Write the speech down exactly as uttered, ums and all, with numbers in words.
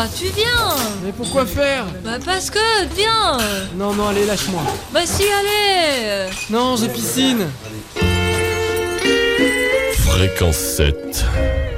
tu viens. Mais pourquoi faire? Bah parce que, viens. Non, non, allez, lâche-moi. Bah si, allez. Non, j'ai piscine. Fréquence sept.